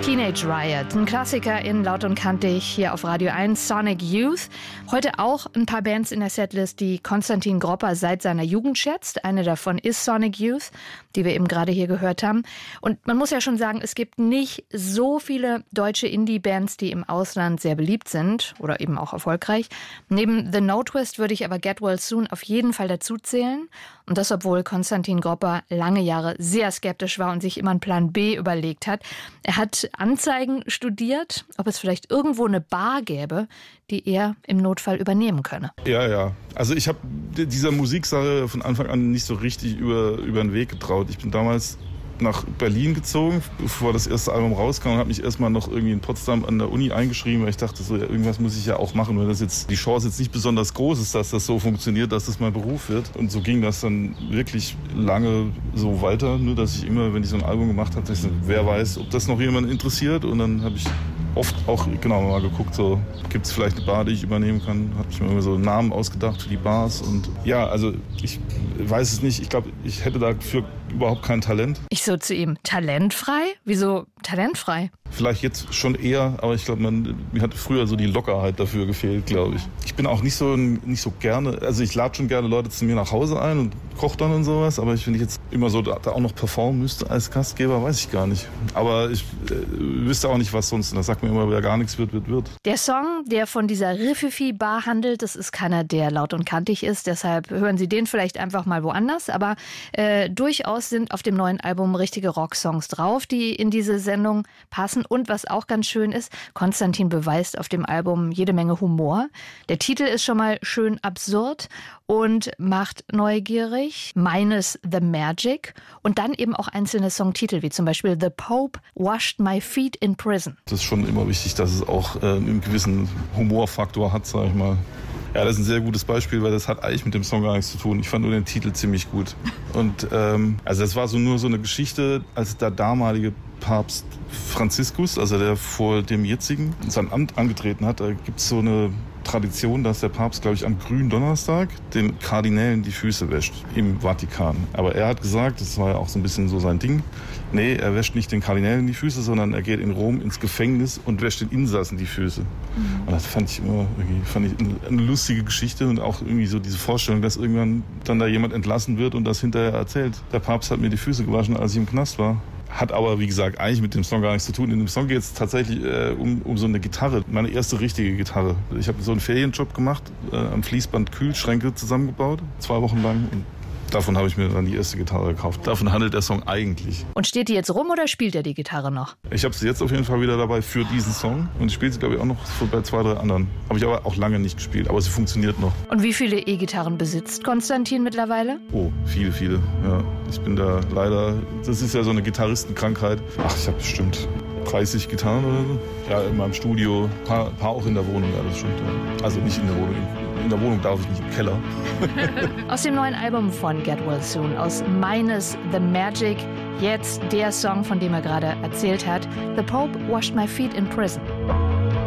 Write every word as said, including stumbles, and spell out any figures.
Teenage Riot, ein Klassiker in Laut und Kantig hier auf Radio eins, Sonic Youth. Heute auch ein paar Bands in der Setlist, die Konstantin Gropper seit seiner Jugend schätzt. Eine davon ist Sonic Youth, die wir eben gerade hier gehört haben. Und man muss ja schon sagen, es gibt nicht so viele deutsche Indie-Bands, die im Ausland sehr beliebt sind oder eben auch erfolgreich. Neben The No Twist würde ich aber Get Well Soon auf jeden Fall dazu zählen. Und das, obwohl Konstantin Gropper lange Jahre sehr skeptisch war und sich immer einen Plan B überlegt hat. Er hat Anzeigen studiert, ob es vielleicht irgendwo eine Bar gäbe, die er im Notfall übernehmen könne. Ja, ja. Also ich habe dieser Musiksache von Anfang an nicht so richtig über, über den Weg getraut. Ich bin damals nach Berlin gezogen, bevor das erste Album rauskam, und habe mich erstmal noch irgendwie in Potsdam an der Uni eingeschrieben, weil ich dachte, so, ja, irgendwas muss ich ja auch machen, weil das jetzt die Chance jetzt nicht besonders groß ist, dass das so funktioniert, dass das mein Beruf wird. Und so ging das dann wirklich lange so weiter, nur dass ich immer, wenn ich so ein Album gemacht habe, dachte, wer weiß, ob das noch jemand interessiert. Und dann habe ich oft auch genau mal geguckt, so gibt es vielleicht eine Bar, die ich übernehmen kann. Habe ich mir immer so Namen ausgedacht für die Bars. Und ja, also ich weiß es nicht. Ich glaube, ich hätte dafür überhaupt kein Talent. Ich so zu ihm, talentfrei? Wieso talentfrei? Vielleicht jetzt schon eher, aber ich glaube, man mir hat früher so die Lockerheit dafür gefehlt, glaube ich. Ich bin auch nicht so nicht so gerne, also ich lade schon gerne Leute zu mir nach Hause ein und koche dann und sowas, aber wenn ich jetzt immer so da, da auch noch performen müsste als Gastgeber, weiß ich gar nicht. Aber ich äh, wüsste auch nicht, was sonst. Das sagt mir immer, wer gar nichts wird, wird, wird. Der Song, der von dieser Riffifi-Bar handelt, das ist keiner, der laut und kantig ist, deshalb hören Sie den vielleicht einfach mal woanders, aber äh, durchaus sind auf dem neuen Album richtige Rocksongs drauf, die in diese Sendung passen. Und was auch ganz schön ist, Konstantin beweist auf dem Album jede Menge Humor. Der Titel ist schon mal schön absurd und macht neugierig. Meines The Magic und dann eben auch einzelne Songtitel, wie zum Beispiel The Pope Washed My Feet in Prison. Das ist schon immer wichtig, dass es auch äh, einen gewissen Humorfaktor hat, sag ich mal. Ja, das ist ein sehr gutes Beispiel, weil das hat eigentlich mit dem Song gar nichts zu tun. Ich fand nur den Titel ziemlich gut. Und ähm, also das war so nur so eine Geschichte, als der damalige Papst Franziskus, also der vor dem jetzigen, sein Amt angetreten hat. Da gibt es so eine Tradition, dass der Papst, glaube ich, am grünen Donnerstag den Kardinälen die Füße wäscht im Vatikan. Aber er hat gesagt, das war ja auch so ein bisschen so sein Ding, nee, er wäscht nicht den Kardinälen die Füße, sondern er geht in Rom ins Gefängnis und wäscht den Insassen die Füße. Mhm. Und das fand ich immer irgendwie, fand ich eine lustige Geschichte und auch irgendwie so diese Vorstellung, dass irgendwann dann da jemand entlassen wird und das hinterher erzählt. Der Papst hat mir die Füße gewaschen, als ich im Knast war. Hat aber, wie gesagt, eigentlich mit dem Song gar nichts zu tun. In dem Song geht es tatsächlich äh, um, um so eine Gitarre, meine erste richtige Gitarre. Ich habe so einen Ferienjob gemacht, äh, am Fließband Kühlschränke zusammengebaut, zwei Wochen lang. Und davon habe ich mir dann die erste Gitarre gekauft. Davon handelt der Song eigentlich. Und steht die jetzt rum oder spielt er die Gitarre noch? Ich habe sie jetzt auf jeden Fall wieder dabei für diesen Song. Und ich spiele sie, glaube ich, auch noch bei zwei, drei anderen. Habe ich aber auch lange nicht gespielt, aber sie funktioniert noch. Und wie viele E-Gitarren besitzt Konstantin mittlerweile? Oh, viele, viele. Ja, ich bin da leider, das ist ja so eine Gitarristenkrankheit. Ach, ich habe bestimmt dreißig Gitarren oder so. Ja, in meinem Studio, ein paar, paar auch in der Wohnung, ja, das stimmt. Ja. Also nicht in der Wohnung. In der Wohnung darf ich nicht, im Keller. Aus dem neuen Album von Get Well Soon, aus Meines The Magic, jetzt der Song, von dem er gerade erzählt hat, The Pope Washed My Feet in Prison.